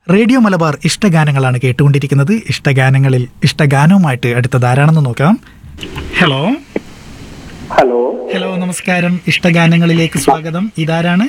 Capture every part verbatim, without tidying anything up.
Radio Malabar ഇഷ്ടഗാനങ്ങളാണ് കേട്ടുകൊണ്ടിരിക്കുന്നത്. ഇഷ്ടഗാനങ്ങളിൽ ഇഷ്ടഗാനവുമായിട്ട് അടുത്തത് ആരാണെന്ന് നോക്കാം. ഹലോ ഹലോ ഹലോ നമസ്കാരം. ഇഷ്ടഗാനങ്ങളിലേക്ക് സ്വാഗതം. ഇതാരാണ്?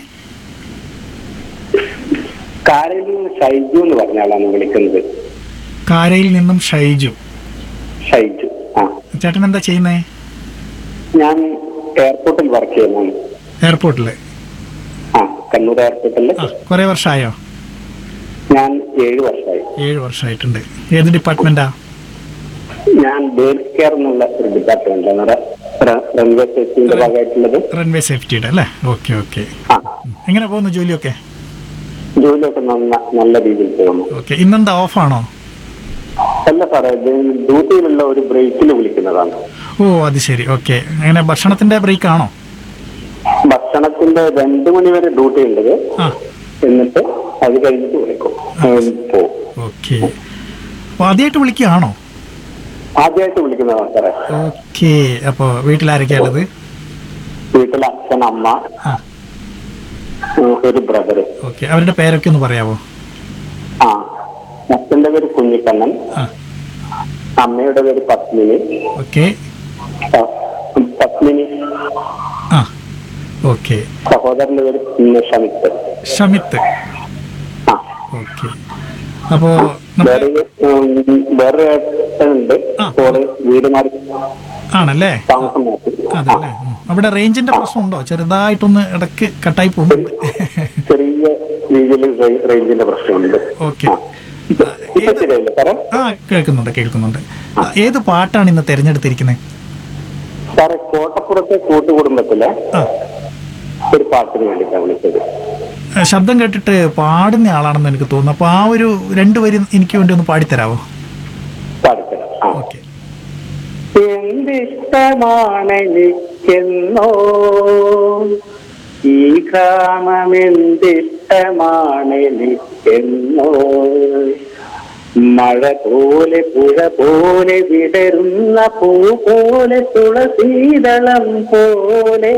കാരയിൽ നിന്ന് ഷൈജു എന്ന് പറഞ്ഞ ആളാണ് വിളിക്കുന്നത്. കാരയിൽ നിന്നും ഷൈജു. ഷൈജു ആ ചേട്ടൻ എന്താ ചെയ്യുന്നേ? ഞാൻ എയർപോർട്ടിൽ വർക്ക് ചെയ്യുന്നതാണ്. എയർപോർട്ടില്? ആ കണ്ണൂർ എയർപോർട്ടിൽ. ആ കുറെ വർഷമായോ? ഞാൻ ഏഴ് വർഷമായി. ഏഴ് വർഷമായിട്ടുണ്ട്. ഏത് ഡിപ്പാർട്ട്മെന്റാ? ഞാൻ ബേസ് കെയർ എന്നുള്ള ഒരു ഡിപ്പാർട്ട്മെന്റ് റൺവേ സേഫ്റ്റിന്റെ ഭാഗമായിട്ടുള്ളത്. റൺവേ സേഫ്റ്റിയുടെ അല്ലേ? Okay okay. ആ എങ്ങനെ പോകുന്നു ജോലിയൊക്കെ? ജോലിയൊക്കെ നന്ന- നല്ല രീതിയിൽ പോകുന്നു. ഓക്കെ. ഇന്നെന്താ ഓഫാണോ? അല്ല സാറേ, ഇത് ഡ്യൂട്ടിയിലുള്ള ഒരു ബ്രേക്കിൽ വിളിക്കുന്നതാണ്. ഓ അത് ശരി. ഓക്കെ. അങ്ങനെ ഭക്ഷണത്തിന്റെ ബ്രേക്ക് ആണോ? ഭക്ഷണത്തിന്റെ രണ്ടു മണി വരെ ഡ്യൂട്ടി ഉണ്ടത്. ആ എന്നിട്ട് അത് കഴിഞ്ഞിട്ട് വിളിക്കും പോകും. ഓക്കെ. അപ്പൊ ആദ്യമായിട്ട് വിളിക്കുകയാണോ? ആദ്യമായിട്ട് വിളിക്കുന്നതാണ് സാറേ. ഓക്കെ. അപ്പൊ വീട്ടിലാരൊക്കെയാ ഉള്ളത്? വീട്ടിൽ അച്ഛൻ, അമ്മ, ആ ഒരു ബ്രദർ. ഓക്കെ. അവരുടെ പേരൊക്കെ ഒന്ന് പറയാവോ? ആ അച്ഛന്റെ പേര് കുഞ്ഞിക്കണ്ണൻ, ആ അമ്മയുടെ പേര് പത്മിനി. ഓക്കെ. ആ, പത്മിനി. ആ ഓക്കെ. സഹോദരന്റെ പേര് ഷമിത്ത്. ഷമിത്ത്. ആ ഓക്കെ. അപ്പോ വേറെ ഉം, വേറെ ഏട്ടനുണ്ട്. ആ. ഓള് വീട് മാറി ആണല്ലേ? താമസം മാറ്റി. അതല്ലേ? ഉം. അവിടെ റേഞ്ചിന്റെ പ്രശ്നമുണ്ടോ? ചെറുതായിട്ടൊന്ന് ഇടയ്ക്ക് കട്ടായി പോകുന്നുണ്ട്. ചെറിയ രീതിയിൽ റേ- റേഞ്ചിന്റെ പ്രശ്നമുണ്ട്. ഓക്കെ. ആ. ഇപ്പൊ ശരിയല്ലേ സാറേ? ആ കേൾക്കുന്നുണ്ട് കേൾക്കുന്നുണ്ട്. ആ, ഏത് പാട്ടാണ് ഇന്ന് തിരഞ്ഞെടുത്തിരിക്കുന്നത്? സാറേ, കോട്ടപ്പുറത്തെ കൂട്ടുകുടുംബത്തിലെ ആ ഒരു പാട്ടിന് വേണ്ടിയിട്ടാണ് വിളിച്ചത്. ശബ്ദം കേട്ടിട്ട് പാടുന്ന ആളാണെന്ന് എനിക്ക് തോന്നുന്നു. അപ്പൊ ആ ഒരു രണ്ടുപേര് എനിക്ക് വേണ്ടി ഒന്ന് പാടിത്തരാവോ? പാടിത്തരാം. ആ. ഓക്കെ. എന്തിഷ്ടമാണെനിക്കെന്നോ ഈ ഗ്രാമമെന്തിഷ്ടമാണെനിക്കെന്നോ മഴ പോലെ പുഴ പോലെ വിടരുന്ന പൂ പോലെ തുളസീതളം പോലെ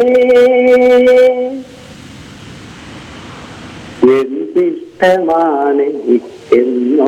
എന്തിഷ്ടമാണെനിക്കെന്നോ.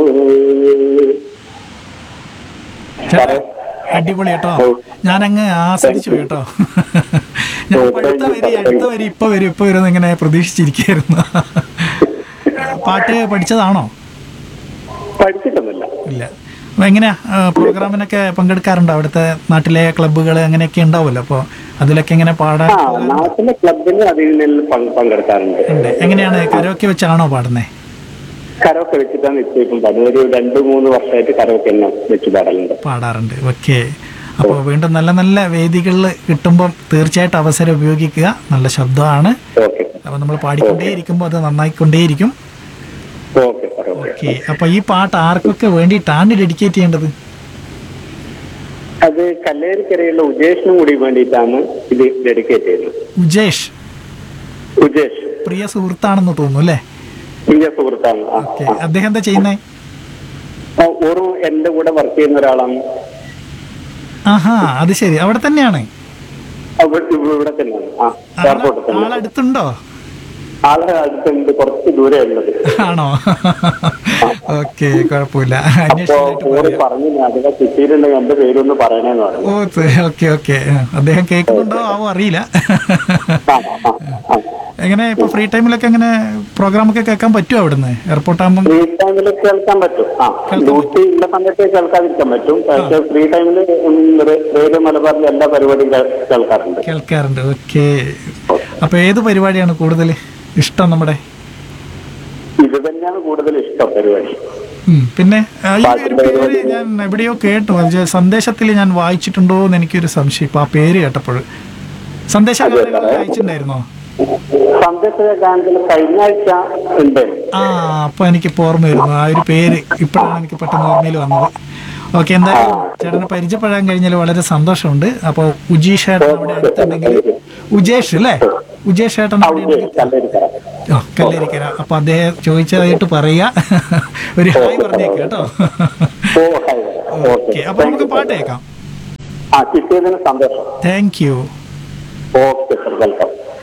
അടിപൊളി കേട്ടോ. ഞാനങ്ങ് ആസ്വദിച്ചു കേട്ടോ. ഞാൻ അടുത്ത വരി അടുത്ത വരി ഇപ്പൊ വരും ഇപ്പൊ വരും ഇങ്ങനെ പ്രതീക്ഷിച്ചിരിക്കുന്നു. പാട്ട് പഠിച്ചതാണോ? പഠിച്ചിട്ടൊന്നുമില്ല. ഇല്ല. അപ്പൊ എങ്ങനെയാ പ്രോഗ്രാമിനൊക്കെ പങ്കെടുക്കാറുണ്ടോ? അവിടുത്തെ നാട്ടിലെ ക്ലബ്ബുകൾ അങ്ങനെയൊക്കെ ഉണ്ടാവുമല്ലോ. അപ്പോൾ അതിലൊക്കെ എങ്ങനെ പാടാൻ? ആ നാട്ടിലെ ക്ലബിന് അതിൽ പങ്കെടുക്കാറുണ്ട്. ഉണ്ട്. എങ്ങനെയാണ് കരോക്കെ വെച്ചാണോ പാടുന്നത്? കരോക്കെ വെച്ചിട്ടാണ് ഇപ്പം പാടുന്നത്. ഒരു രണ്ടു മൂന്ന് വർഷമായിട്ട് കരോക്കെ തന്നെ വെച്ച് പാടലുണ്ട്. പാടാറുണ്ട്. ഓക്കെ. അപ്പോൾ വീണ്ടും നല്ല നല്ല വേദികളിൽ കിട്ടുമ്പം തീർച്ചയായിട്ടും അവസരം ഉപയോഗിക്കുക. നല്ല ശബ്ദമാണ്. ഓക്കെ അപ്പോൾ നമ്മൾ പാടിക്കൊണ്ടേയിരിക്കുമ്പോൾ അത് നന്നായിക്കൊണ്ടേയിരിക്കും. Okay sir. ഓക്കെ. അപ്പോൾ ഈ പാട്ട് ആർക്കൊക്കെ വേണ്ടിയിട്ടാണ് ഡെഡിക്കേറ്റ് ചെയ്യേണ്ടത്? അത് കല്ലേരിക്കരയുള്ള ഉജേഷിനും കൂടി വേണ്ടിയിട്ടാണ് ഇത് ഡെഡിക്കേറ്റ് ചെയ്യുന്നത്. ഉജേഷ് ഉജേഷ് പ്രിയ സുഹൃത്താണെന്ന് തോന്നുന്നു അല്ലേ? പ്രിയ സുഹൃത്താണ്. ഓക്കെ. അദ്ദേഹം എന്താ ചെയ്യുന്നേ? ഒരു എന്റെ കൂടെ വർക്ക് ചെയ്യുന്ന ഒരാളാണ്. ആഹാ അത് ശരി. അവിടെ തന്നെയാണ്? ഇവിടെ തന്നെയാണ്. ആ എയർപോർട്ടിൽ തന്നെ. ആളടുത്തുണ്ടോ? ആളെ അടുത്തുണ്ട്, കുറച്ച് ദൂരെ ഉള്ളത്. ആണോ? ഓക്കെ. കുഴപ്പമില്ല. അപ്പോ പറഞ്ഞു അതൊക്കെ കിട്ടിയിട്ടുണ്ടെങ്കിൽ എന്റെ പേരൊന്ന് പറയണേന്ന് പറഞ്ഞു. ഓ ഓക്കെ ഓക്കെ. അദ്ദേഹം കേൾക്കുന്നുണ്ടോ ആവോ അറിയില്ല. എങ്ങനെ ഇപ്പൊ ഫ്രീ ടൈമിലൊക്കെ എങ്ങനെ പ്രോഗ്രാം ഒക്കെ കേൾക്കാൻ പറ്റുമോ അവിടുന്ന്? എയർപോർട്ട് ആകുമ്പോൾ ഫ്രീ ടൈമിൽ കേൾക്കാൻ പറ്റും. ആ ഡ്യൂട്ടി ഉള്ള സമയത്ത് കേൾക്കാതിരിക്കാൻ പറ്റും. പക്ഷേ ഫ്രീ ടൈമിൽ റേഡിയോ മലബാറിന്റെ എല്ലാ പരിപാടിയും കേൾക്കാറുണ്ട്. കേൾക്കാറുണ്ട്. ഓക്കെ. അപ്പൊ ഏത് പരിപാടിയാണ് കൂടുതൽ ഇഷ്ടം? നമ്മുടെ ഇത് തന്നെയാണ് കൂടുതൽ ഇഷ്ടം പരിപാടി. പിന്നെ ഈ ഒരു പേര് ഞാൻ എവിടെയോ കേട്ടു. സന്ദേശത്തിൽ ഞാൻ വായിച്ചിട്ടുണ്ടോ എന്ന് എനിക്കൊരു സംശയം ഇപ്പൊ ആ പേര് കേട്ടപ്പോൾ. സന്ദേശം വായിച്ചിട്ടുണ്ടായിരുന്നോ? സന്ദേശ ഗാനത്തിൽ കഴിഞ്ഞ ആഴ്ച ഉണ്ട്. ആ അപ്പൊ എനിക്കിപ്പോ ഓർമ്മ വരുന്നു ആ ഒരു പേര്. ഇപ്പോഴാണ് എനിക്ക് പെട്ടെന്ന് ഓർമ്മയിൽ വന്നത്. ഓക്കെ. എന്തായാലും ചേട്ടനെ പരിചയപ്പെടാൻ കഴിഞ്ഞാൽ വളരെ സന്തോഷമുണ്ട്. അപ്പൊ ഉജീഷ് ഏട്ടൻ അവിടെ അടുത്തുണ്ടെങ്കിൽ, ഉജേഷ് അല്ലേ? ഉജേഷ് ഏട്ടൻ അവിടെ ഓ കല്ലേരിക്കര. അപ്പൊ അദ്ദേഹം ചോദിച്ചതായിട്ട് പറയാ. ഒരു ഹായ് പറഞ്ഞേക്ക് കേട്ടോ. ഓക്കെ. അപ്പൊ നമുക്ക് പാട്ട് കേൾക്കാം. ആ കിട്ടിയതിന് സന്തോഷം. Thank you. Okay sir, welcome.